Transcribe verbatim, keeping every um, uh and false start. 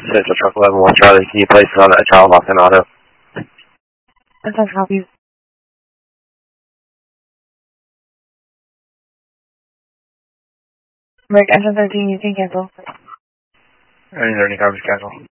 Central Truck eleven one Charlie, can you place it on that child lock and auto? Yes, I can help you. Rick, after thirteen, you can cancel. Is there any coverage cancel?